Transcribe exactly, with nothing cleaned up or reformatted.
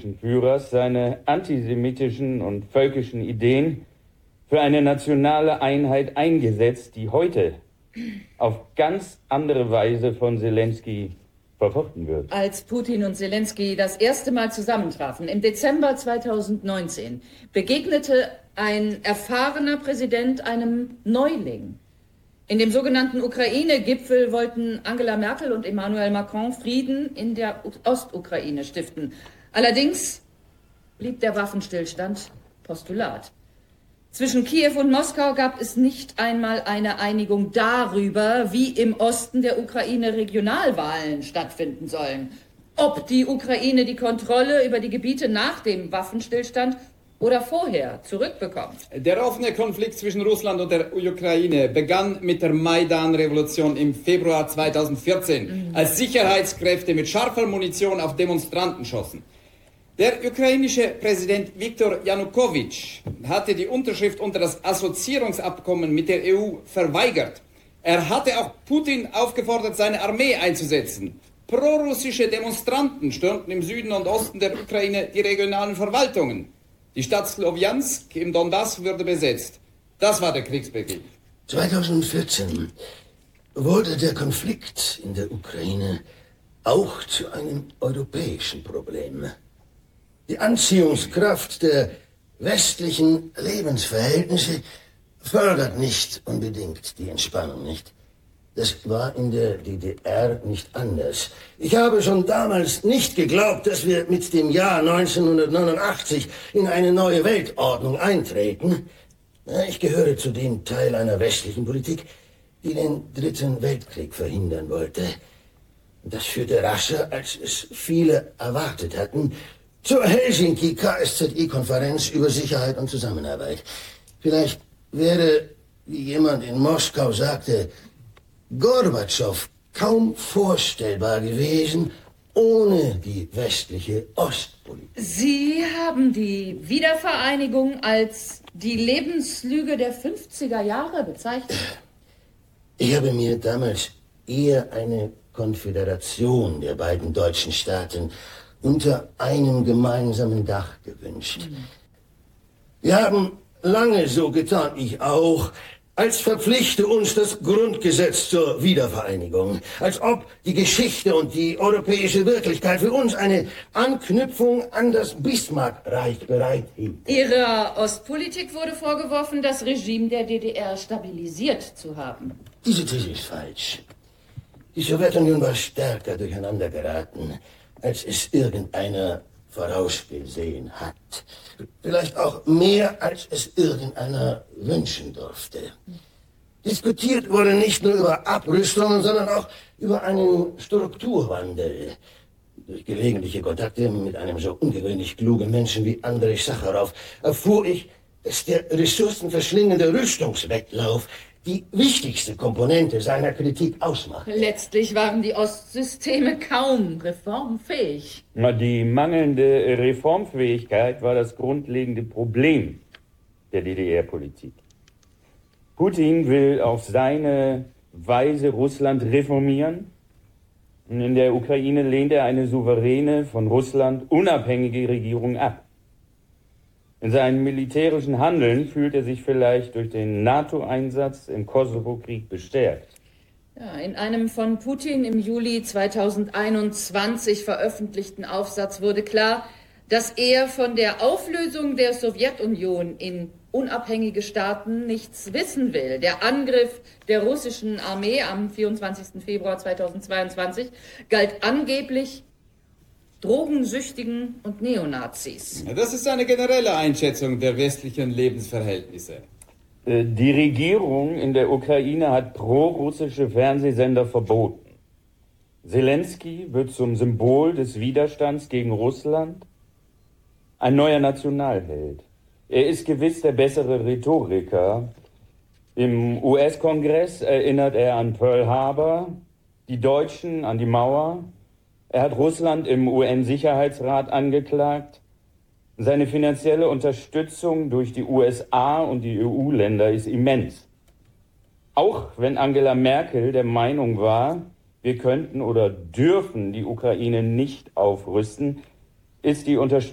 russischen Führers seine antisemitischen und völkischen Ideen für eine nationale Einheit eingesetzt, die heute auf ganz andere Weise von Zelensky verfochten wird. Als Putin und Zelensky das erste Mal zusammentrafen, im Dezember zweitausendneunzehn, begegnete ein erfahrener Präsident einem Neuling. In dem sogenannten Ukraine-Gipfel wollten Angela Merkel und Emmanuel Macron Frieden in der Ostukraine stiften. Allerdings blieb der Waffenstillstand Postulat. Zwischen Kiew und Moskau gab es nicht einmal eine Einigung darüber, wie im Osten der Ukraine Regionalwahlen stattfinden sollen. Ob die Ukraine die Kontrolle über die Gebiete nach dem Waffenstillstand oder vorher zurückbekommt. Der offene Konflikt zwischen Russland und der Ukraine begann mit der Maidan-Revolution im Februar zweitausendvierzehn, mhm. als Sicherheitskräfte mit scharfer Munition auf Demonstranten schossen. Der ukrainische Präsident Viktor Janukowitsch hatte die Unterschrift unter das Assoziierungsabkommen mit der E U verweigert. Er hatte auch Putin aufgefordert, seine Armee einzusetzen. Prorussische Demonstranten stürmten im Süden und Osten der Ukraine die regionalen Verwaltungen. Die Stadt Slowjansk im Donbass wurde besetzt. Das war der Kriegsbeginn. zweitausendvierzehn wurde der Konflikt in der Ukraine auch zu einem europäischen Problem. Die Anziehungskraft der westlichen Lebensverhältnisse fördert nicht unbedingt die Entspannung, nicht? Das war in der D D R nicht anders. Ich habe schon damals nicht geglaubt, dass wir mit dem Jahr neunzehnhundertneunundachtzig in eine neue Weltordnung eintreten. Ich gehöre zu dem Teil einer westlichen Politik, die den Dritten Weltkrieg verhindern wollte. Das führte rascher, als es viele erwartet hatten, zur Helsinki-K S Z I-Konferenz über Sicherheit und Zusammenarbeit. Vielleicht wäre, wie jemand in Moskau sagte, Gorbatschow kaum vorstellbar gewesen ohne die westliche Ostpolitik. Sie haben die Wiedervereinigung als die Lebenslüge der fünfziger Jahre bezeichnet. Ich habe mir damals eher eine Konföderation der beiden deutschen Staaten unter einem gemeinsamen Dach gewünscht. Mhm. Wir haben lange so getan, ich auch, als verpflichte uns das Grundgesetz zur Wiedervereinigung. Als ob die Geschichte und die europäische Wirklichkeit für uns eine Anknüpfung an das Bismarckreich bereithielt. Ihrer Ostpolitik wurde vorgeworfen, das Regime der D D R stabilisiert zu haben. Diese These ist falsch. Die Sowjetunion war stärker durcheinander geraten, als es irgendeiner vorausgesehen hat. Vielleicht auch mehr, als es irgendeiner wünschen durfte. Diskutiert wurde nicht nur über Abrüstungen, sondern auch über einen Strukturwandel. Durch gelegentliche Kontakte mit einem so ungewöhnlich klugen Menschen wie Andrei Sacharow erfuhr ich, dass der ressourcenverschlingende Rüstungswettlauf die wichtigste Komponente seiner Kritik ausmacht. Letztlich waren die Ostsysteme kaum reformfähig. Die mangelnde Reformfähigkeit war das grundlegende Problem der D D R-Politik. Putin will auf seine Weise Russland reformieren. Und in der Ukraine lehnt er eine souveräne, von Russland unabhängige Regierung ab. In seinem militärischen Handeln fühlt er sich vielleicht durch den NATO-Einsatz im Kosovo-Krieg bestärkt. Ja, in einem von Putin im Juli zweitausendeinundzwanzig veröffentlichten Aufsatz wurde klar, dass er von der Auflösung der Sowjetunion in unabhängige Staaten nichts wissen will. Der Angriff der russischen Armee am vierundzwanzigsten Februar zweitausendzweiundzwanzig galt angeblich Drogensüchtigen und Neonazis. Das ist eine generelle Einschätzung der westlichen Lebensverhältnisse. Die Regierung in der Ukraine hat pro-russische Fernsehsender verboten. Zelensky wird zum Symbol des Widerstands gegen Russland, ein neuer Nationalheld. Er ist gewiss der bessere Rhetoriker. Im U S-Kongress erinnert er an Pearl Harbor, die Deutschen an die Mauer. Er hat Russland im U N-Sicherheitsrat angeklagt. Seine finanzielle Unterstützung durch die U S A und die E U-Länder ist immens. Auch wenn Angela Merkel der Meinung war, wir könnten oder dürfen die Ukraine nicht aufrüsten, ist die Unterstützung